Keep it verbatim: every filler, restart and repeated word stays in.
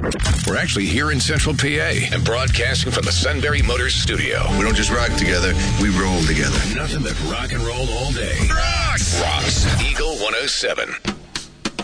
We're actually here in Central P A and broadcasting from the Sunbury Motors studio. We don't just rock together, we roll together. Nothing but rock and roll all day. Rock! Rocks. Eagle one oh seven.